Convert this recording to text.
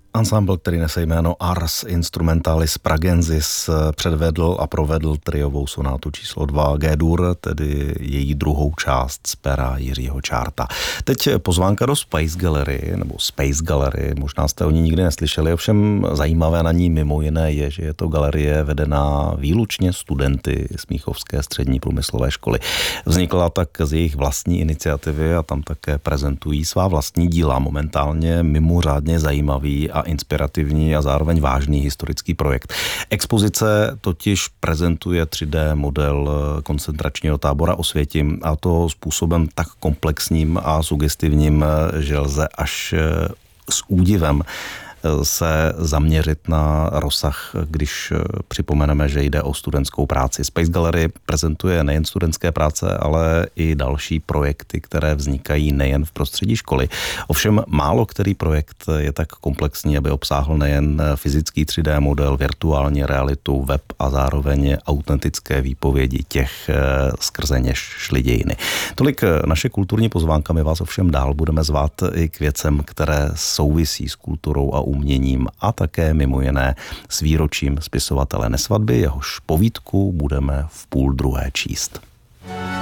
Ensemble, který nese jméno Ars Instrumentalis Pragensis, předvedl a provedl triovou sonátu číslo 2 G-dur, tedy její druhou část z pera Jiřího Čárta. Teď pozvánka do Space Gallery, nebo Space Gallery, možná jste o ní nikdy neslyšeli, ovšem zajímavé na ní mimo jiné je, že je to galerie vedená výlučně studenty Smíchovské střední průmyslové školy. Vznikla tak z jejich vlastní iniciativy a tam také prezentují svá vlastní díla, momentálně mimořádně zajímavý a inspirativní a zároveň vážný historický projekt. Expozice totiž prezentuje 3D model koncentračního tábora Osvětim, a to způsobem tak komplexním a sugestivním, že lze až s údivem se zaměřit na rozsah, když připomeneme, že jde o studentskou práci. Space Gallery prezentuje nejen studentské práce, ale i další projekty, které vznikají nejen v prostředí školy. Ovšem málo který projekt je tak komplexní, aby obsáhl nejen fyzický 3D model, virtuální realitu, web a zároveň autentické výpovědi těch, skrze něž šly dějiny. Tolik naše kulturní pozvánka, my vás ovšem dál budeme zvát i k věcem, které souvisí s kulturou a uměním a také mimo jiné s výročím spisovatele Nesvadby, jehož povídku budeme v 12:30 číst.